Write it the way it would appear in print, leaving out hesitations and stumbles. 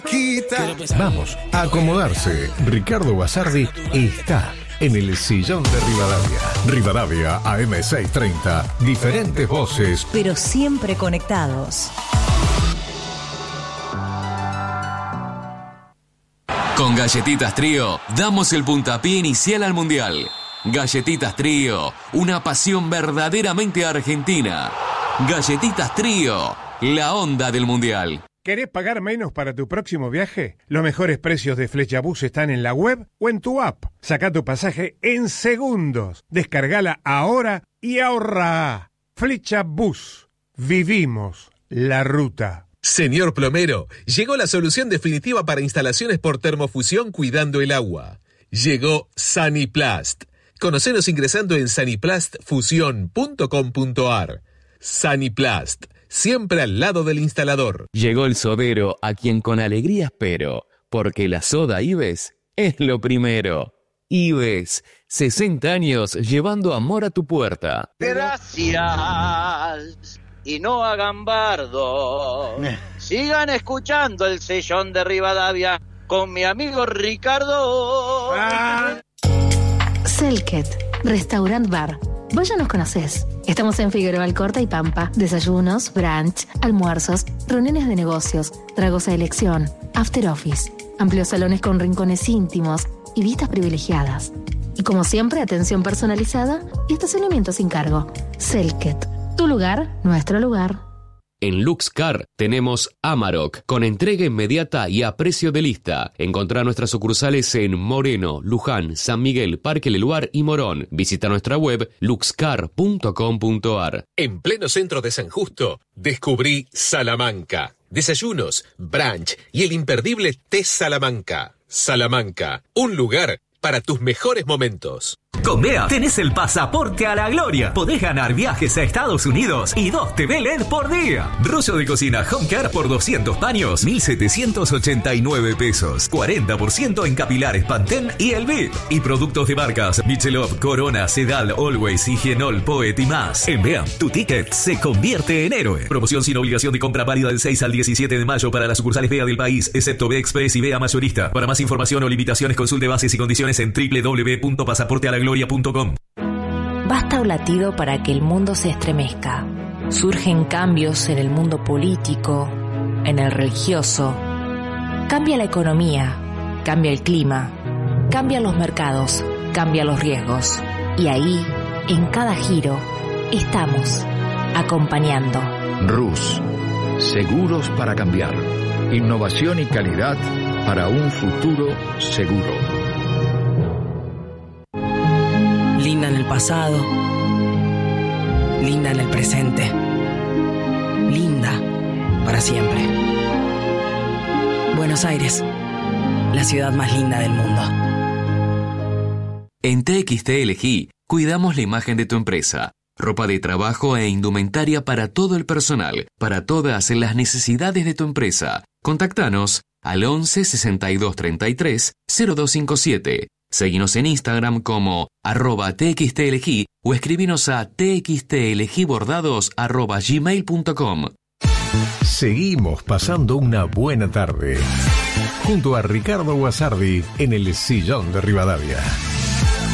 Vamos a acomodarse. Ricardo Basardi está en el sillón de Rivadavia. Rivadavia AM630. Diferentes voces, pero siempre conectados. Con Galletitas Trío, damos el puntapié inicial al Mundial. Galletitas Trío, una pasión verdaderamente argentina. Galletitas Trío, la onda del Mundial. ¿Querés pagar menos para tu próximo viaje? Los mejores precios de Flechabús están en la web o en tu app. Saca tu pasaje en segundos. Descargala ahora y ahorra. Flechabús. Vivimos la ruta. Señor plomero, llegó la solución definitiva para instalaciones por termofusión cuidando el agua. Llegó Saniplast. Conocenos ingresando en saniplastfusion.com.ar. Saniplast. Siempre al lado del instalador. Llegó el sodero a quien con alegría espero, porque la soda Ives es lo primero. Ives, 60 años llevando amor a tu puerta. Gracias, y no hagan bardo. Sigan escuchando el sillón de Rivadavia con mi amigo Ricardo. Selket, Restaurant Bar. Vos ya nos conocés. Estamos en Figueroa Alcorta y Pampa. Desayunos, brunch, almuerzos, reuniones de negocios, tragos a elección, after office, amplios salones con rincones íntimos y vistas privilegiadas. Y como siempre, atención personalizada y estacionamiento sin cargo. Selket, tu lugar, nuestro lugar. En Luxcar tenemos Amarok, con entrega inmediata y a precio de lista. Encontrá nuestras sucursales en Moreno, Luján, San Miguel, Parque Leluar y Morón. Visita nuestra web luxcar.com.ar. En pleno centro de San Justo, descubrí Salamanca. Desayunos, brunch y el imperdible té Salamanca. Salamanca, un lugar para tus mejores momentos. Con BEA tenés el pasaporte a la gloria. Podés ganar viajes a Estados Unidos y 2 TV LED por día. Rollo de cocina Home Care por 200 paños, 1.789 pesos. 40% en capilares Pantene y El VIP. Y productos de marcas Michelob, Corona, Sedal, Always, Higienol, Poet y más. En BEA, tu ticket se convierte en héroe. Promoción sin obligación de compra válida del 6 al 17 de mayo para las sucursales BEA del país, excepto BEA Express y BEA Mayorista. Para más información o limitaciones, consulte bases y condiciones en www.pasaportealagloria.com. Basta un latido para que el mundo se estremezca. Surgen cambios en el mundo político, en el religioso. Cambia la economía, cambia el clima, cambian los mercados, cambian los riesgos. Y ahí, en cada giro, estamos acompañando. RUS, seguros para cambiar. Innovación y calidad para un futuro seguro. Linda en el pasado, linda en el presente, linda para siempre. Buenos Aires, la ciudad más linda del mundo. En TXT Elegí, cuidamos la imagen de tu empresa. Ropa de trabajo e indumentaria para todo el personal, para todas las necesidades de tu empresa. Contactanos al 11 62 33 0257. Seguinos en Instagram como @txtelegí o escribinos a txtelegibordados@gmail.com. Seguimos pasando una buena tarde junto a Ricardo Basardi en el sillón de Rivadavia.